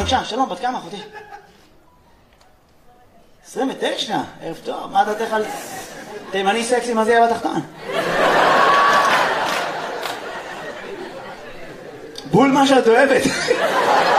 בבקשה, שלום, בת כמה, אחותי? 29? ערב טוב, מה דעתך על תימני סקסי, מה זה יהיה בתחתון? בול מה שאת אוהבת.